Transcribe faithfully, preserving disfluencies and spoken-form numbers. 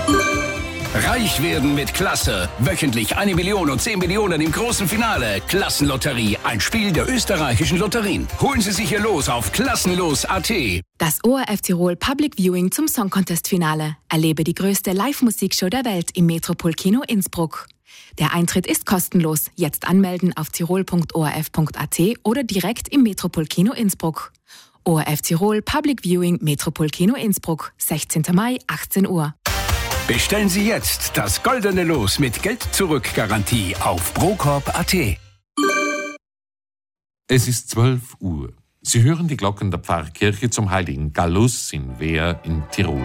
Reich werden mit Klasse. Wöchentlich eine Million und zehn Millionen im großen Finale. Klassenlotterie, ein Spiel der österreichischen Lotterien. Holen Sie sich Ihr Los auf klassenlos punkt a t. Das O R F Tirol Public Viewing zum Song Contest Finale. Erlebe die größte Live-Musikshow der Welt im Metropol-Kino Innsbruck. Der Eintritt ist kostenlos. Jetzt anmelden auf tirol punkt o r f punkt a t oder direkt im Metropol-Kino Innsbruck. O R F Tirol Public Viewing Metropol-Kino Innsbruck. sechzehnten Mai, achtzehn Uhr. Bestellen Sie jetzt das goldene Los mit Geld-Zurück-Garantie auf brokorb punkt a t. Es ist zwölf Uhr. Sie hören die Glocken der Pfarrkirche zum Heiligen Gallus in Wehr in Tirol.